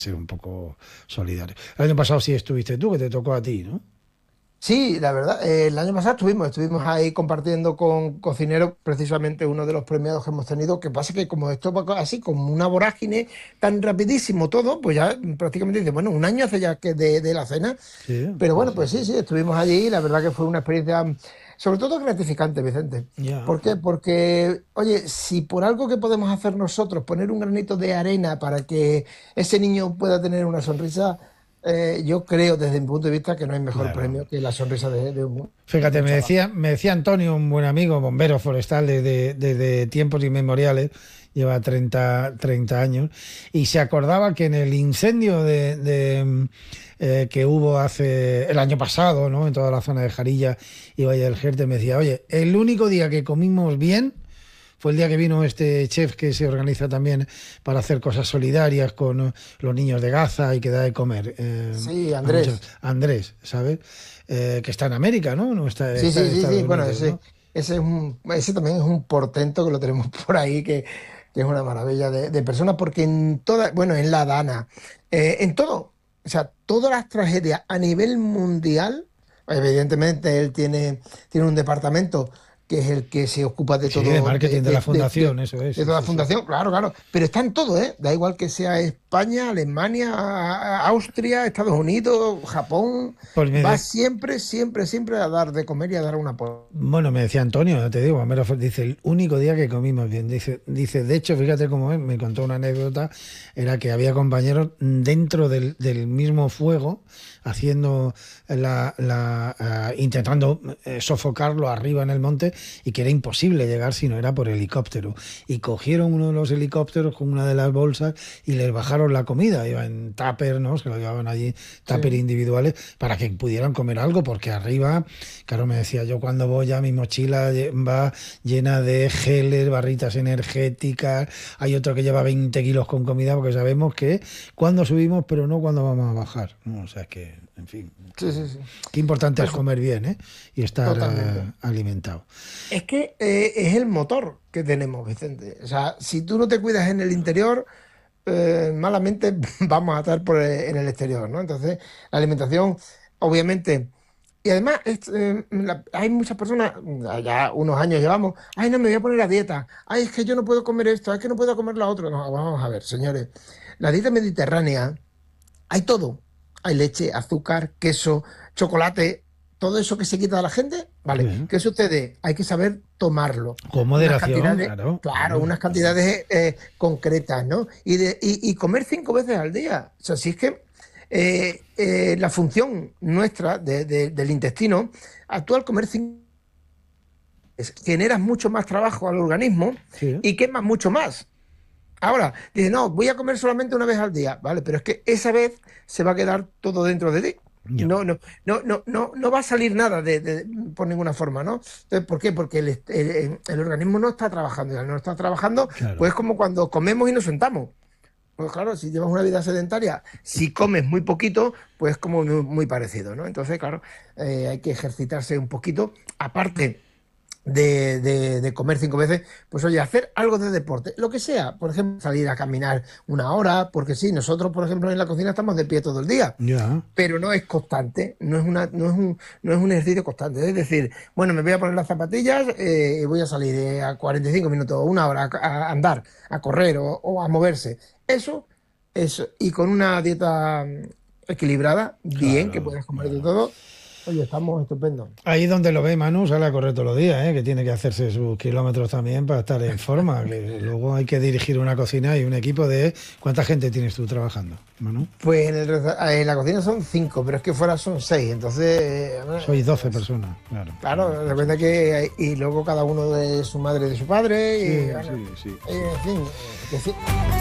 ser un poco solidario. El año pasado sí estuviste tú, que te tocó a ti, ¿no? Sí, la verdad, el año pasado estuvimos ahí compartiendo con cocineros, precisamente uno de los premiados que hemos tenido, que pasa que como esto va así, como una vorágine, tan rapidísimo todo, pues ya prácticamente dice, bueno, un año hace ya que de la cena, Sí, pero sí, bueno, sí, pues sí, sí. sí, estuvimos allí y la verdad que fue una experiencia, sobre todo gratificante, Vicente. Ya. ¿Por qué? Porque, oye, si por algo que podemos hacer nosotros, poner un granito de arena para que ese niño pueda tener una sonrisa, yo creo desde mi punto de vista que no hay mejor Claro. premio que la sonrisa de Fíjate, un chaval. me decía Antonio, un buen amigo, bombero forestal desde tiempos inmemoriales, lleva treinta años, y se acordaba que en el incendio que hubo el año pasado, ¿no? En toda la zona de Jarilla y Valle del Jerte, me decía, oye, el único día que comimos bien fue el día que vino este chef que se organiza también para hacer cosas solidarias con los niños de Gaza y que da de comer Sí, a muchos. Andrés. Andrés, ¿sabes? Que está en América, ¿no? No Sí, está sí, en sí, Estados sí. Bueno, Unidos, ese, ¿no? ese también es un portento que lo tenemos por ahí, que es una maravilla de personas, porque en toda, bueno, en la Dana, en todo, o sea, todas las tragedias a nivel mundial, evidentemente él tiene un departamento que es el que se ocupa de Sí, de todo, marketing de la fundación, eso es, de sí, toda la sí, sí. fundación, claro, claro, pero está en todo, ¿eh? Da igual que sea España, Alemania, Austria, Estados Unidos, Japón. Pues Va siempre, siempre, siempre a dar de comer y a dar un apoyo. bueno, me decía Antonio, te digo, dice, el único día que comimos bien, de hecho, fíjate cómo es, me contó una anécdota, era que había compañeros dentro del mismo fuego, haciendo intentando sofocarlo arriba en el monte, y que era imposible llegar si no era por helicóptero. Y cogieron uno de los helicópteros con una de las bolsas y les bajaron la comida, iba en tupper, ¿no? Se lo llevaban allí, tupper Sí. individuales, para que pudieran comer algo, porque arriba. Claro, me decía yo, cuando voy ya mi mochila va llena de geles, barritas energéticas, hay otro que lleva 20 kilos con comida porque sabemos que cuando subimos, pero no cuando vamos a bajar, ¿no? O sea que, en fin, Sí, sí, sí. qué importante es Pues comer bien, ¿eh? Y estar totalmente. alimentado. Es que es el motor que tenemos, Vicente. O sea, si tú no te cuidas en el interior, malamente vamos a estar en el exterior, ¿no? Entonces, la alimentación, obviamente. Y además, hay muchas personas, ya unos años llevamos, ay, no, me voy a poner a dieta, ay, es que yo no puedo comer esto, es que no puedo comer lo otro. No, vamos a ver, señores, la dieta mediterránea, hay todo. Hay leche, azúcar, queso, chocolate, todo eso que se quita de la gente, ¿vale? Sí. ¿Qué sucede? Hay que saber tomarlo. Con Unas moderación, cantidades, claro, claro, claro, unas claro. cantidades concretas, ¿no? Y comer 5 veces al día. O sea, si es que la función nuestra del intestino, al comer 5 veces, generas mucho más trabajo al organismo Sí, y quemas mucho más. Ahora, dice, no, voy a comer solamente una vez al día, ¿vale? Pero es que esa vez se va a quedar todo dentro de ti. ya, No, no, no, no, no, no va a salir nada por ninguna forma, ¿no? Entonces, ¿por qué? Porque el organismo no está trabajando, y al no está trabajando, claro. pues como cuando comemos y nos sentamos. Pues claro, si llevas una vida sedentaria, si comes muy poquito, pues como muy parecido, ¿no? Entonces, claro, hay que ejercitarse un poquito. Aparte de comer 5 veces, pues oye, hacer algo de deporte, lo que sea, por ejemplo, salir a caminar una hora, porque sí, nosotros, por ejemplo, en la cocina estamos de pie todo el día, Ya. pero no es constante, no es un ejercicio constante. Es decir, bueno, me voy a poner las zapatillas y voy a salir a 45 minutos o una hora a andar, a correr o a moverse. Eso, y con una dieta equilibrada, bien, que Claro, puedes comer de claro. todo, oye, estamos estupendos. Ahí donde lo ve Manu sale a correr todos los días, ¿eh? Que tiene que hacerse sus kilómetros también para estar en forma. Que luego hay que dirigir una cocina y un equipo de... ¿Cuánta gente tienes tú trabajando, Manu? Pues en la cocina son 5, pero es que fuera son 6. Entonces, Sois 12 personas, claro. claro, recuerda que y luego cada uno de su madre y de su padre, y Sí, bueno, sí, sí, sí. en fin, que sí.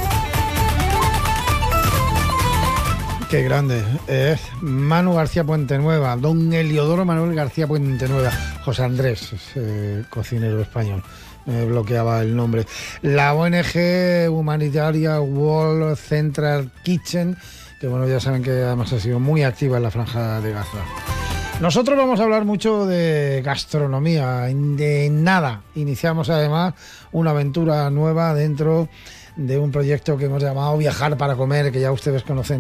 Qué grande. Es Manu García Puente Nueva, don Heliodoro Manuel García Puente Nueva, José Andrés, cocinero español. Me bloqueaba el nombre. La ONG humanitaria World Central Kitchen, que bueno, ya saben que además ha sido muy activa en la Franja de Gaza. Nosotros vamos a hablar mucho de gastronomía, de nada. Iniciamos además una aventura nueva dentro de un proyecto que hemos llamado Viajar para Comer, que ya ustedes conocen